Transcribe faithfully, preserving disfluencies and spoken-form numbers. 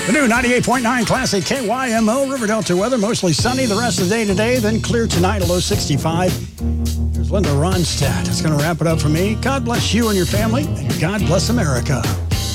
The new ninety-eight point nine Classic K Y M O River Delta weather. Mostly sunny the rest of the day today, then clear tonight, a low sixty-five. Here's Linda Ronstadt. It's going to wrap it up for me. God bless you and your family, and God bless America.